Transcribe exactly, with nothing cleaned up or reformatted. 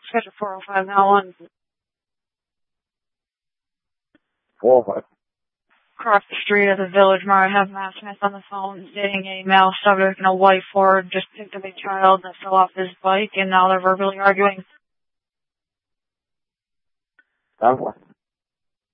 Schedule four oh five now on. four oh five. Across the street at the Village Mart, I have Matt Smith on the phone stating a male subject and a white Ford just picked up a child that fell off his bike, and now they're verbally arguing. Sounds like